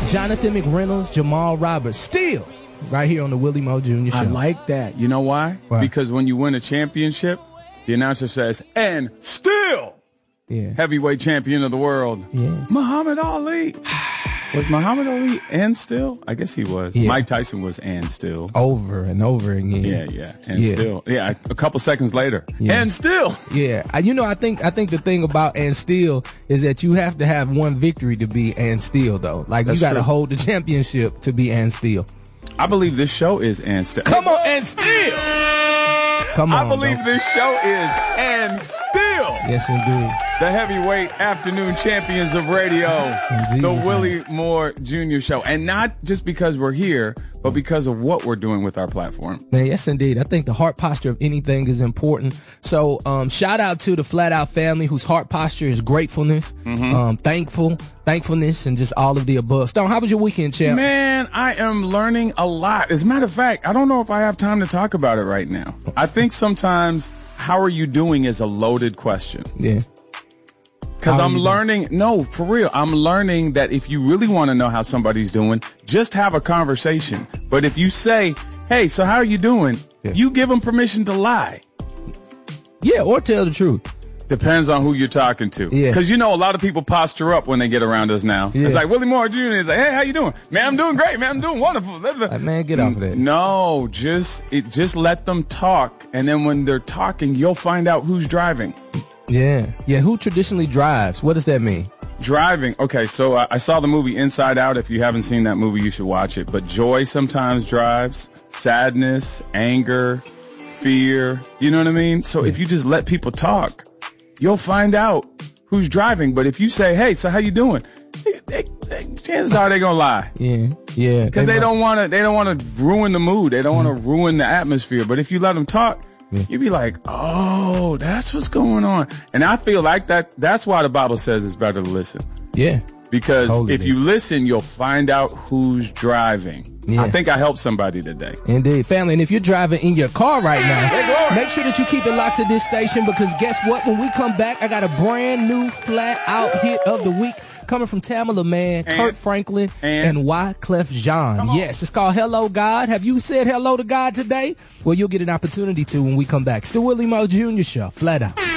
Jonathan McReynolds, Jamal Roberts, still right here on the Willie Moore Jr. Show. I like that. You know why? Why? Because when you win a championship, the announcer says, and still heavyweight champion of the world, Muhammad Ali. Was Muhammad Ali and still? I guess he was. Yeah. Mike Tyson was and still. Over and over again. Yeah. And still. Yeah, a couple seconds later. Yeah. And still. Yeah. I think the thing about and still is that you have to have one victory to be and still, though. Like, That's you got to true. hold the championship to be and still. I believe this show is and still. Come on, and still. Come on. I believe this show is and still. Yes, indeed. The heavyweight afternoon champions of radio, Indeed. the Willie Moore Jr. Show. And not just because we're here, but because of what we're doing with our platform. Man, yes, indeed. I think the heart posture of anything is important. So, shout out to the Flat Out family whose heart posture is gratefulness, thankfulness, and just all of the above. Stone, how was your weekend, champ? Man, I am learning a lot. As a matter of fact, I don't know if I have time to talk about it right now. I think sometimes, how are you doing is a loaded question. Yeah. Because I'm learning, no, for real, I'm learning that if you really want to know how somebody's doing, just have a conversation. But if you say, hey, so how are you doing? Yeah. You give them permission to lie. Yeah, or tell the truth. Depends on who you're talking to. Yeah. Because, a lot of people posture up when they get around us now. Yeah. It's like Willie Moore Jr. is like, hey, how you doing? Man, I'm doing great, man. I'm doing wonderful. Like, man, get off of that. No, just let them talk. And then when they're talking, you'll find out who's driving. Yeah. Yeah, who traditionally drives? What does that mean? Driving. Okay, so I saw the movie Inside Out. If you haven't seen that movie, you should watch it. But joy sometimes drives. Sadness, anger, fear. You know what I mean? So if you just let people talk, you'll find out who's driving. But if you say, hey, so how you doing? Chances are they're gonna lie. Yeah. Because they don't want to ruin the mood. They don't want to ruin the atmosphere. But if you let them talk, you'd be like, oh, that's what's going on. And I feel like that's why the Bible says it's better to listen. Yeah. Because Totally. if you listen, you'll find out who's driving. Yeah. I think I helped somebody today. Indeed. Family, and if you're driving in your car right now, make sure that you keep it locked to this station, because guess what? When we come back, I got a brand new Flat Out hit of the week coming from Tamala Man, Kurt Franklin, and Wyclef Jean. Yes, it's called Hello God. Have you said hello to God today? Well, you'll get an opportunity to when we come back. It's the Willie Moore Jr. Show, Flat Out.